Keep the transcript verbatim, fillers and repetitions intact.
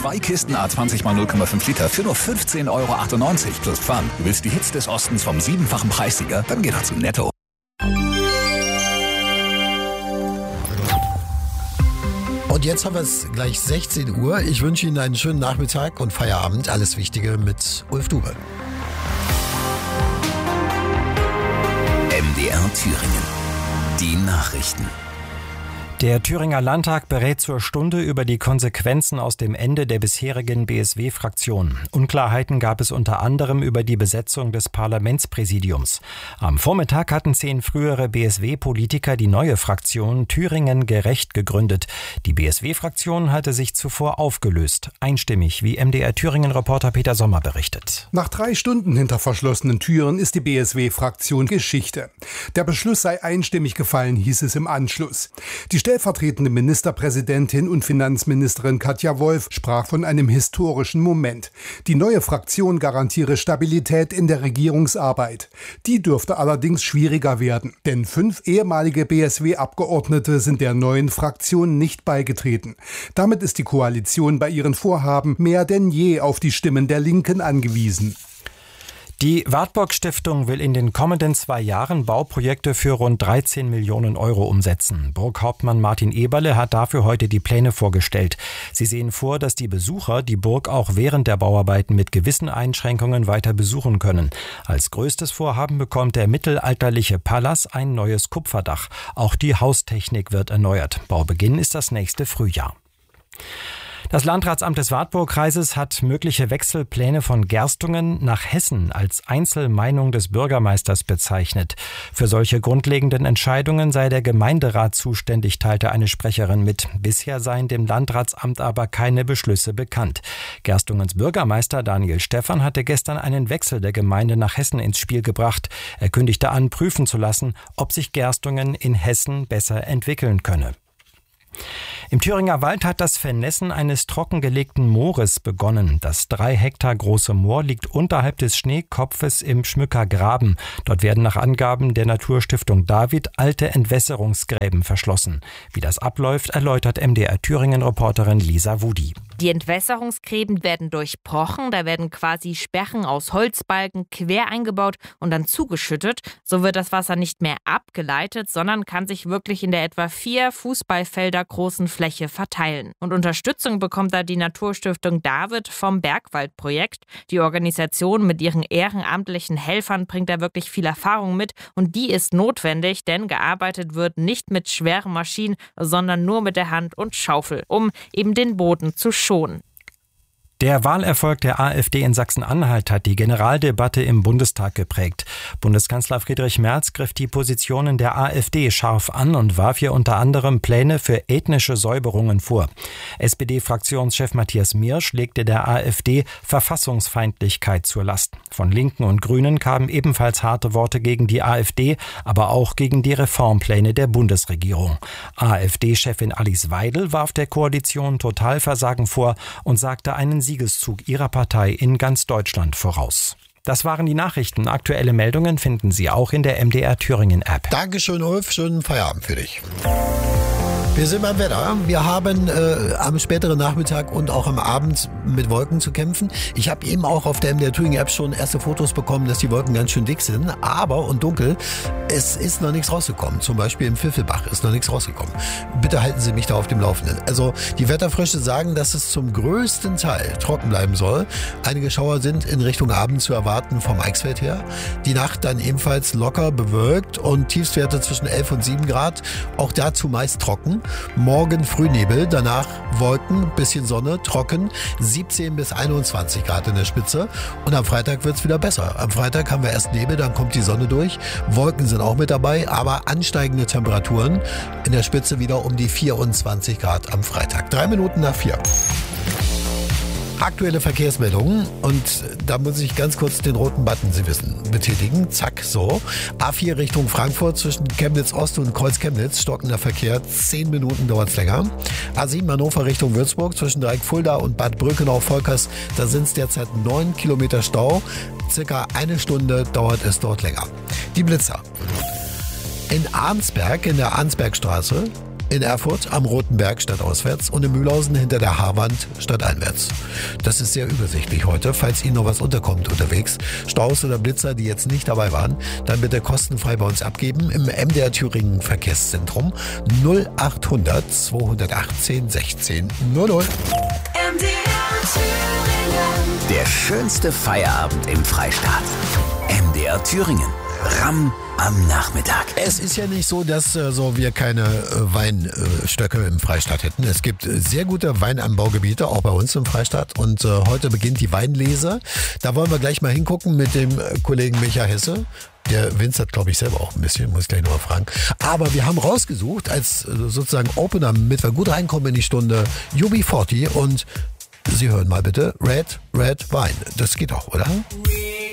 Zwei Kisten A zwanzig mal null Komma fünf Liter für nur fünfzehn Euro achtundneunzig plus Pfand. Du willst die Hits des Ostens vom siebenfachen Preissieger? Dann geh doch zu Netto. Und jetzt haben wir es gleich sechzehn Uhr. Ich wünsche Ihnen einen schönen Nachmittag und Feierabend. Alles Wichtige mit Ulf Dube. M D R Thüringen. Die Nachrichten. Der Thüringer Landtag berät zur Stunde über die Konsequenzen aus dem Ende der bisherigen B S W-Fraktion. Unklarheiten gab es unter anderem über die Besetzung des Parlamentspräsidiums. Am Vormittag hatten zehn frühere B S W-Politiker die neue Fraktion Thüringen gerecht gegründet. Die B S W-Fraktion hatte sich zuvor aufgelöst. Einstimmig, wie M D R Thüringen-Reporter Peter Sommer berichtet. Nach drei Stunden hinter verschlossenen Türen ist die B S W-Fraktion Geschichte. Der Beschluss sei einstimmig gefallen, hieß es im Anschluss. Die stellvertretende Ministerpräsidentin und Finanzministerin Katja Wolf sprach von einem historischen Moment. Die neue Fraktion garantiere Stabilität in der Regierungsarbeit. Die dürfte allerdings schwieriger werden, denn fünf ehemalige B S W-Abgeordnete sind der neuen Fraktion nicht beigetreten. Damit ist die Koalition bei ihren Vorhaben mehr denn je auf die Stimmen der Linken angewiesen. Die Wartburg-Stiftung will in den kommenden zwei Jahren Bauprojekte für rund dreizehn Millionen Euro umsetzen. Burghauptmann Martin Eberle hat dafür heute die Pläne vorgestellt. Sie sehen vor, dass die Besucher die Burg auch während der Bauarbeiten mit gewissen Einschränkungen weiter besuchen können. Als größtes Vorhaben bekommt der mittelalterliche Palas ein neues Kupferdach. Auch die Haustechnik wird erneuert. Baubeginn ist das nächste Frühjahr. Das Landratsamt des Wartburg-Kreises hat mögliche Wechselpläne von Gerstungen nach Hessen als Einzelmeinung des Bürgermeisters bezeichnet. Für solche grundlegenden Entscheidungen sei der Gemeinderat zuständig, teilte eine Sprecherin mit. Bisher seien dem Landratsamt aber keine Beschlüsse bekannt. Gerstungens Bürgermeister Daniel Stephan hatte gestern einen Wechsel der Gemeinde nach Hessen ins Spiel gebracht. Er kündigte an, prüfen zu lassen, ob sich Gerstungen in Hessen besser entwickeln könne. Im Thüringer Wald hat das Vernässen eines trockengelegten Moores begonnen. Das drei Hektar große Moor liegt unterhalb des Schneekopfes im Schmücker Graben. Dort werden nach Angaben der Naturstiftung David alte Entwässerungsgräben verschlossen. Wie das abläuft, erläutert M D R Thüringen-Reporterin Lisa Wudi. Die Entwässerungsgräben werden durchbrochen, da werden quasi Sperren aus Holzbalken quer eingebaut und dann zugeschüttet. So wird das Wasser nicht mehr abgeleitet, sondern kann sich wirklich in der etwa vier Fußballfelder großen Fläche verteilen. Und Unterstützung bekommt da die Naturstiftung David vom Bergwaldprojekt. Die Organisation mit ihren ehrenamtlichen Helfern bringt da wirklich viel Erfahrung mit und die ist notwendig, denn gearbeitet wird nicht mit schweren Maschinen, sondern nur mit der Hand und Schaufel, um eben den Boden zu schonen. Der Wahlerfolg der AfD in Sachsen-Anhalt hat die Generaldebatte im Bundestag geprägt. Bundeskanzler Friedrich Merz griff die Positionen der AfD scharf an und warf ihr unter anderem Pläne für ethnische Säuberungen vor. S P D-Fraktionschef Matthias Miersch legte der AfD Verfassungsfeindlichkeit zur Last. Von Linken und Grünen kamen ebenfalls harte Worte gegen die AfD, aber auch gegen die Reformpläne der Bundesregierung. AfD-Chefin Alice Weidel warf der Koalition Totalversagen vor und sagte einen Siegeszug ihrer Partei in ganz Deutschland voraus. Das waren die Nachrichten. Aktuelle Meldungen finden Sie auch in der M D R Thüringen App. Dankeschön, Ulf. Schönen Feierabend für dich. Wir sind beim Wetter. Wir haben äh, am späteren Nachmittag und auch am Abend mit Wolken zu kämpfen. Ich habe eben auch auf der M D R Thüringen App schon erste Fotos bekommen, dass die Wolken ganz schön dick sind. Aber, und dunkel, es ist noch nichts rausgekommen. Zum Beispiel im Pfiffelbach ist noch nichts rausgekommen. Bitte halten Sie mich da auf dem Laufenden. Also die Wetterfrösche sagen, dass es zum größten Teil trocken bleiben soll. Einige Schauer sind in Richtung Abend zu erwarten vom Eichsfeld her. Die Nacht dann ebenfalls locker bewölkt und Tiefstwerte zwischen elf und sieben Grad. Auch dazu meist trocken. Morgen Frühnebel, danach Wolken, bisschen Sonne, trocken, siebzehn bis einundzwanzig Grad in der Spitze. Und am Freitag wird es wieder besser. Am Freitag haben wir erst Nebel, dann kommt die Sonne durch. Wolken sind auch mit dabei, aber ansteigende Temperaturen. In der Spitze wieder um die vierundzwanzig Grad am Freitag. Drei Minuten nach vier. Aktuelle Verkehrsmeldungen und da muss ich ganz kurz den roten Button, Sie wissen, betätigen. Zack, so. A vier Richtung Frankfurt zwischen Chemnitz Ost und Kreuz Chemnitz, stockender Verkehr, zehn Minuten dauert es länger. A sieben Hannover Richtung Würzburg zwischen Dreieck-Fulda und Bad Brückenau-Volkers, da sind es derzeit neun Kilometer Stau. Circa eine Stunde dauert es dort länger. Die Blitzer. In Arnsberg, in der Arnsbergstraße, in Erfurt am Roten Berg statt auswärts und in Mühlhausen hinter der Haarwand statt einwärts. Das ist sehr übersichtlich heute. Falls Ihnen noch was unterkommt unterwegs, Staus oder Blitzer, die jetzt nicht dabei waren, dann bitte kostenfrei bei uns abgeben im M D R Thüringen Verkehrszentrum null achthundert zweihundertachtzehn sechzehn null null. M D R Thüringen. Der schönste Feierabend im Freistaat. M D R Thüringen. Ramm am Nachmittag. Es ist ja nicht so, dass äh, so wir keine äh, Weinstöcke im Freistaat hätten. Es gibt äh, sehr gute Weinanbaugebiete, auch bei uns im Freistaat. Und äh, heute beginnt die Weinlese. Da wollen wir gleich mal hingucken mit dem äh, Kollegen Micha Hesse. Der winzert, glaube ich, selber auch ein bisschen, muss ich gleich nochmal fragen. Aber wir haben rausgesucht, als äh, sozusagen Opener, damit wir gut reinkommen in die Stunde, U B vierzig und Sie hören mal bitte Red, Red Wine. Das geht auch, oder? We